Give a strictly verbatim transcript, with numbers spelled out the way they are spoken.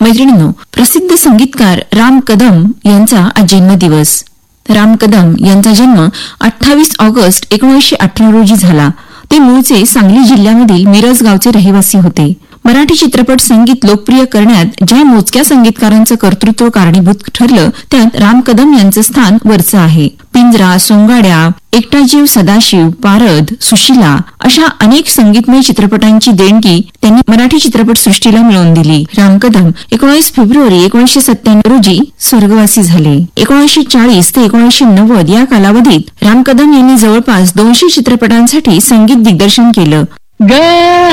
मैत्रिणींनो, प्रसिद्ध संगीतकार राम कदम यांचा आज जन्मदिवस. राम कदम यांचा जन्म अठ्ठावीस ऑगस्ट एकोणीसशे अठरा रोजी झाला. ते मूळचे सांगली जिल्ह्यामधील मिरज गावचे रहिवासी होते. मराठी चित्रपट संगीत लोकप्रिय करण्यात ज्या मोजक्या संगीतकारांचं कर्तृत्व कारणीभूत ठरलं त्यात राम कदम यांचं स्थान वरचं आहे. पिंजरा, सोंगाड्या, एकटा जीव, सदाशिव, पारद, सुशिला अशा अनेक संगीतमय चित्रपटांची देणगी त्यांनी मराठी चित्रपट सृष्टीला मिळवून दिली. राम कदम एकोणीस फेब्रुवारी एकोणीसशे सत्त्याण्णव रोजी स्वर्गवासी झाले. एकोणीसशे चाळीस ते एकोणीसशे नव्वद या कालावधीत राम कदम यांनी जवळपास दोनशे चित्रपटांसाठी संगीत दिग्दर्शन केलं.